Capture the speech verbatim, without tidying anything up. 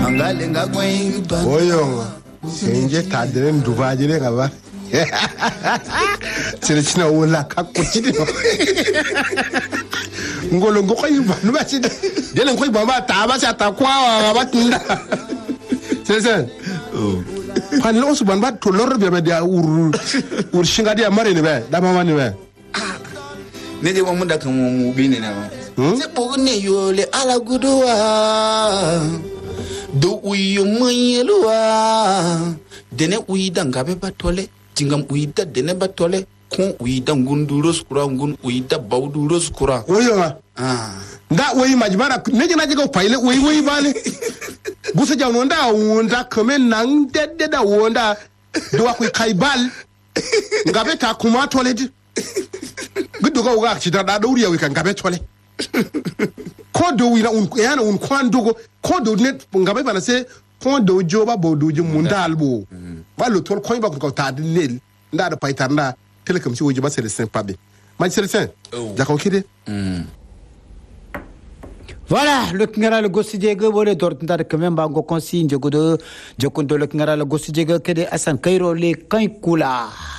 mangalenga kwaiba oyo senje tadre nduvajire ngaba tsire china wala kakuchidi ngolo ngoyiba nubachidi dele ngoyiba ba taba cha takwa batunda sese oh kan lo suban ba to lor be dia ur ur shinga dia mare ne be da mama ne be ne je mo da kan mo bi ne na se bo ne yo le ala guduwa do uyu mayelwa dene uida ngabe batole tingam uida dene batole kon uida ngunduro skura ngun uida bawduro skura oyo ma ah nda oyi majbara ne jina jigo paile oyi oyi bale gusa jawno nda wonda komen nan dedde da wonda do wa kuy kaybal ngabe ta kuma toledi gudu go ga ci da da dawriya wi kan ngabe tole ko do wi na un yana un kwandugo ko do net ngabe bana se ko do joba bo do jum mundalbo ballo tol ko ba ko ta nel nda da paitar nda telecom ci woji ba c'est le sympa be ma c'est le saint d'accord kide Voilà, le Kingara le Gossijega, le Dortmund quand même bango consigne, Jogo de Jokundo le Kingara le Gossijega, que de Asan Cairo, les Kankula.